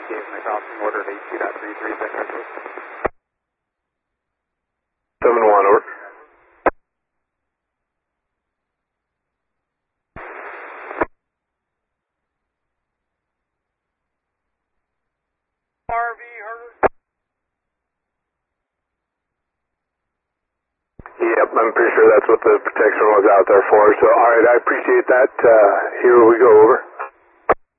gave my Falcon order to 82.33, San Francisco. 7-1, over. RV, Herder? Yep, I'm pretty sure that's what the protection was out there for. So, all right, I appreciate that. Here we go, over.